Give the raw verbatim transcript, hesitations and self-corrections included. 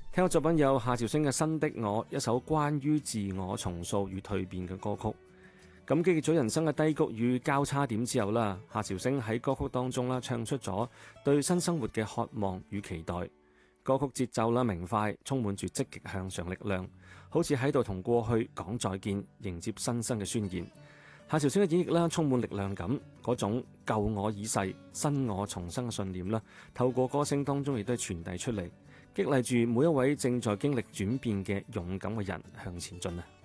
聽過作品有夏韶聲嘅《新的我》，一首關於自我重塑與蛻變嘅歌曲。咁記住咗人生嘅低谷與交叉點之後啦，夏韶聲喺歌曲當中啦唱出咗對新生活嘅渴望與期待。歌曲節奏啦明快，充滿住積極向上力量，好似喺度同過去講再見，迎接新生嘅宣言。夏韶聲嘅演繹啦，充滿力量感，嗰種舊我已逝，新我重生嘅信念啦，透過歌聲當中亦都係傳遞出嚟，激勵住每一位正在經歷轉變嘅勇敢嘅人向前進啊！